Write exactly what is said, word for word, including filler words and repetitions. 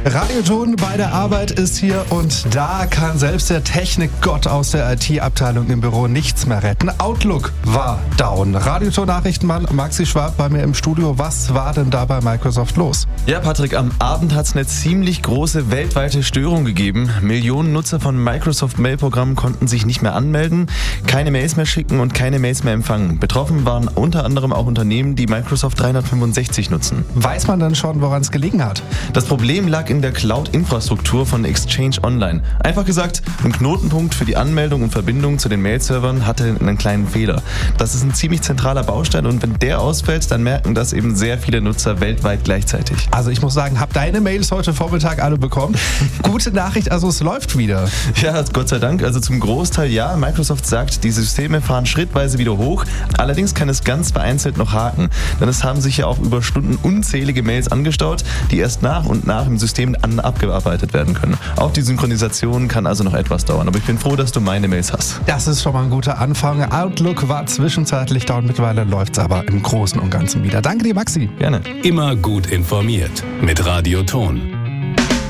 Radioton bei der Arbeit ist hier und da kann selbst der Technikgott aus der I T-Abteilung im Büro nichts mehr retten. Outlook war down. Radioton-Nachrichtenmann Maxi Schwab bei mir im Studio. Was war denn da bei Microsoft los? Ja, Patrick, am Abend hat es eine ziemlich große weltweite Störung gegeben. Millionen Nutzer von Microsoft-Mail-Programmen konnten sich nicht mehr anmelden, keine Mails mehr schicken und keine Mails mehr empfangen. Betroffen waren unter anderem auch Unternehmen, die Microsoft dreihundertfünfundsechzig nutzen. Weiß man dann schon, woran es gelegen hat? Das Problem lag in der Cloud-Infrastruktur von Exchange Online. Einfach gesagt, ein Knotenpunkt für die Anmeldung und Verbindung zu den Mail-Servern hatte einen kleinen Fehler. Das ist ein ziemlich zentraler Baustein und wenn der ausfällt, dann merken das eben sehr viele Nutzer weltweit gleichzeitig. Also ich muss sagen, hab deine Mails heute Vormittag alle bekommen. Gute Nachricht, also es läuft wieder. Ja, Gott sei Dank. Also zum Großteil ja. Microsoft sagt, die Systeme fahren schrittweise wieder hoch. Allerdings kann es ganz vereinzelt noch haken. Denn es haben sich ja auch über Stunden unzählige Mails angestaut, die erst nach und nach im System an abgearbeitet werden können. Auch die Synchronisation kann also noch etwas dauern. Aber ich bin froh, dass du meine Mails hast. Das ist schon mal ein guter Anfang. Outlook war zwischenzeitlich down, mittlerweile läuft es aber im Großen und Ganzen wieder. Danke dir, Maxi. Gerne. Immer gut informiert mit Radioton.